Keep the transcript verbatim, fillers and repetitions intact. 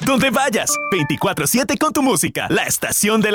donde vayas, veinticuatro siete con tu música, la estación de la